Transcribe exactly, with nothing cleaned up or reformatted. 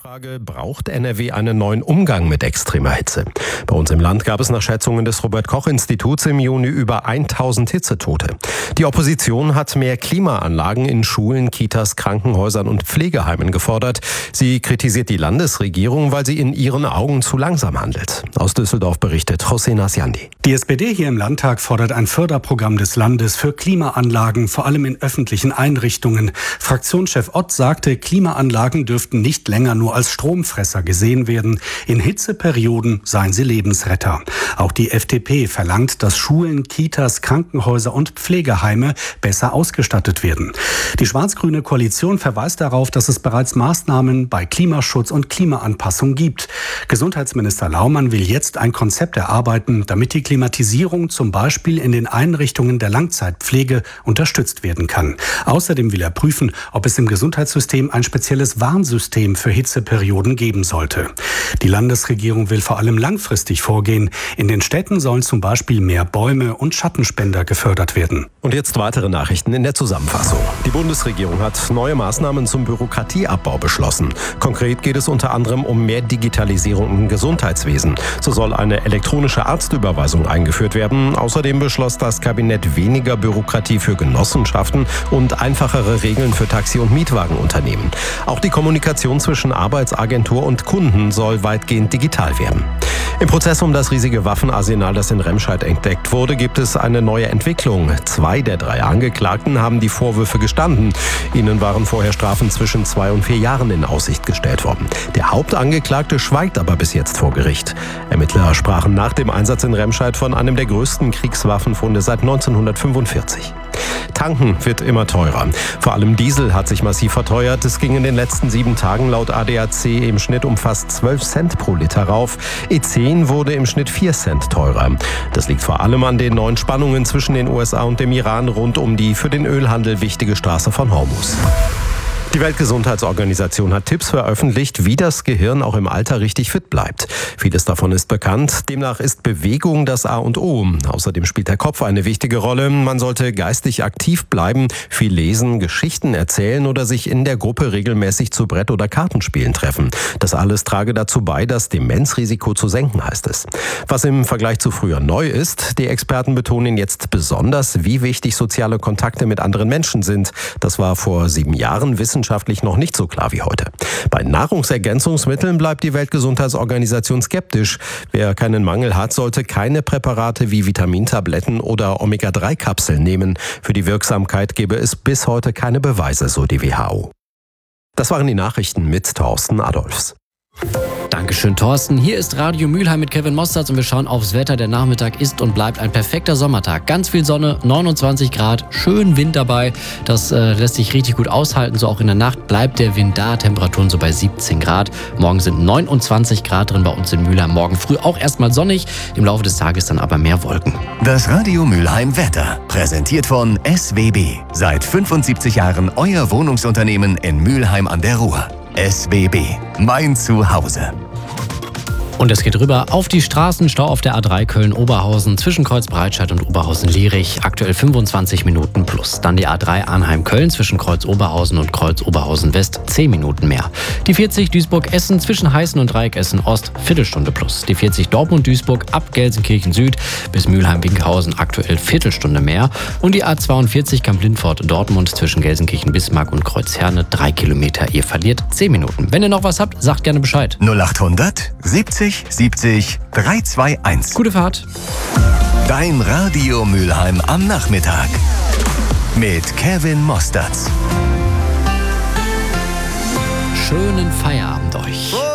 Frage, braucht N R W einen neuen Umgang mit extremer Hitze? Bei uns im Land gab es nach Schätzungen des Robert-Koch-Instituts im Juni über tausend Hitzetote. Die Opposition hat mehr Klimaanlagen in Schulen, Kitas, Krankenhäusern und Pflegeheimen gefordert. Sie kritisiert die Landesregierung, weil sie in ihren Augen zu langsam handelt. Aus Düsseldorf berichtet Hossein Asiandi. Die S P D hier im Landtag fordert ein Förderprogramm des Landes für Klimaanlagen, vor allem in öffentlichen Einrichtungen. Fraktionschef Ott sagte, Klimaanlagen dürften nicht länger nur als Stromfresser gesehen werden. In Hitzeperioden seien sie Lebensretter. Auch die F D P verlangt, dass Schulen, Kitas, Krankenhäuser und Pflegeheime besser ausgestattet werden. Die schwarz-grüne Koalition verweist darauf, dass es bereits Maßnahmen bei Klimaschutz und Klimaanpassung gibt. Gesundheitsminister Laumann will jetzt ein Konzept erarbeiten, damit die Klimatisierung zum Beispiel in den Einrichtungen der Langzeitpflege unterstützt werden kann. Außerdem will er prüfen, ob es im Gesundheitssystem ein spezielles Warnsystem für Hitzeperioden geben sollte. Die Landesregierung will vor allem langfristig vorgehen. In den Städten sollen zum Beispiel mehr Bäume und Schattenspender gefördert werden. Und jetzt weitere Nachrichten in der Zusammenfassung. Die Bundesregierung hat neue Maßnahmen zum Bürokratieabbau beschlossen. Konkret geht es unter anderem um mehr Digitalisierung im Gesundheitswesen. So soll eine elektronische Arztüberweisung eingeführt werden. Außerdem beschloss das Kabinett weniger Bürokratie für Genossenschaften und einfachere Regeln für Taxi- und Mietwagenunternehmen. Auch die Kommunikation zwischen Arbeitsagentur und Kunden soll weitgehend digital werden. Im Prozess um das riesige Waffenarsenal, das in Remscheid entdeckt wurde, gibt es eine neue Entwicklung. Zwei der drei Angeklagten haben die Vorwürfe gestanden. Ihnen waren vorher Strafen zwischen zwei und vier Jahren in Aussicht gestellt worden. Der Hauptangeklagte schweigt aber bis jetzt vor Gericht. Ermittler sprachen nach dem Einsatz in Remscheid von einem der größten Kriegswaffenfunde seit neunzehnhundertfünfundvierzig. Tanken wird immer teurer. Vor allem Diesel hat sich massiv verteuert. Es ging in den letzten sieben Tagen laut A D A C im Schnitt um fast zwölf Cent pro Liter rauf. E zehn wurde im Schnitt vier Cent teurer. Das liegt vor allem an den neuen Spannungen zwischen den U S A und dem Iran rund um die für den Ölhandel wichtige Straße von Hormuz. Die Weltgesundheitsorganisation hat Tipps veröffentlicht, wie das Gehirn auch im Alter richtig fit bleibt. Vieles davon ist bekannt. Demnach ist Bewegung das A und O. Außerdem spielt der Kopf eine wichtige Rolle. Man sollte geistig aktiv bleiben, viel lesen, Geschichten erzählen oder sich in der Gruppe regelmäßig zu Brett- oder Kartenspielen treffen. Das alles trage dazu bei, das Demenzrisiko zu senken, heißt es. Was im Vergleich zu früher neu ist, die Experten betonen jetzt besonders, wie wichtig soziale Kontakte mit anderen Menschen sind. Das war vor sieben Jahren wissenschaftlich noch nicht so klar wie heute. Bei Nahrungsergänzungsmitteln bleibt die Weltgesundheitsorganisation skeptisch. Wer keinen Mangel hat, sollte keine Präparate wie Vitamintabletten oder Omega drei Kapseln nehmen. Für die Wirksamkeit gebe es bis heute keine Beweise, so die W H O. Das waren die Nachrichten mit Thorsten Adolfs. Dankeschön, Thorsten. Hier ist Radio Mülheim mit Kevin Mostert und wir schauen aufs Wetter. Der Nachmittag ist und bleibt ein perfekter Sommertag. Ganz viel Sonne, neunundzwanzig Grad, schön Wind dabei. Das äh, lässt sich richtig gut aushalten. So auch in der Nacht bleibt der Wind da. Temperaturen so bei siebzehn Grad. Morgen sind neunundzwanzig Grad drin bei uns in Mülheim. Morgen früh auch erstmal sonnig. Im Laufe des Tages dann aber mehr Wolken. Das Radio Mülheim Wetter. Präsentiert von S W B. Seit fünfundsiebzig Jahren euer Wohnungsunternehmen in Mülheim an der Ruhr. S W B. Mein Zuhause. Und es geht rüber auf die Straßen. Stau auf der A drei Köln-Oberhausen zwischen Kreuz-Breitscheid und Oberhausen-Lierich. Aktuell fünfundzwanzig Minuten plus. Dann die A drei Arnheim-Köln zwischen Kreuz-Oberhausen und Kreuz-Oberhausen-West zehn Minuten mehr. Die vierzig Duisburg-Essen zwischen Heißen und Dreieck-Essen-Ost Viertelstunde plus. Die vierzig Dortmund-Duisburg ab Gelsenkirchen-Süd bis Mülheim-Winkhausen aktuell Viertelstunde mehr. Und die A zweiundvierzig Kamp-Lindfort-Dortmund zwischen Gelsenkirchen-Bismarck und Kreuzherne drei Kilometer. Ihr verliert zehn Minuten. Wenn ihr noch was habt, sagt gerne Bescheid. null achthundert siebzig siebzig drei zwei eins. Gute Fahrt. Dein Radio Mülheim am Nachmittag. Mit Kevin Mostert. Schönen Feierabend euch.